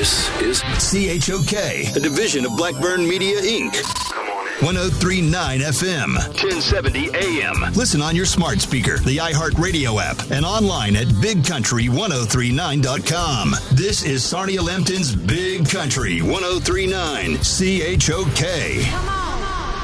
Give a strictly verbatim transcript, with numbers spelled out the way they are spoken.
This is C H O K, a division of Blackburn Media, Incorporated. one oh three point nine F M, ten seventy A M. Listen on your smart speaker, the iHeartRadio app, and online at big country ten thirty-nine dot com. This is Sarnia Lambton's Big Country ten thirty-nine C H O K. Come on.